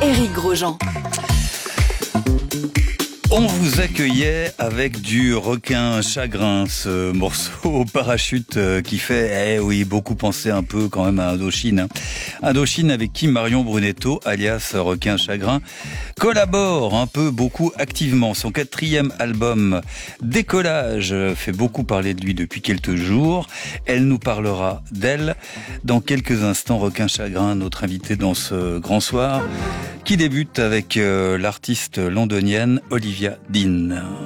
Éric Grosjean. On vous accueillait avec du Requin Chagrin, ce morceau au parachute qui fait, beaucoup penser un peu quand même à Indochine. Indochine avec qui Marion Brunetto, alias Requin Chagrin, collabore beaucoup activement. Son 4e album, Décollage, fait beaucoup parler de lui depuis quelques jours. Elle nous parlera d'elle dans quelques instants. Requin Chagrin, notre invité dans ce grand soir, qui débute avec l'artiste londonienne Olivia Dean.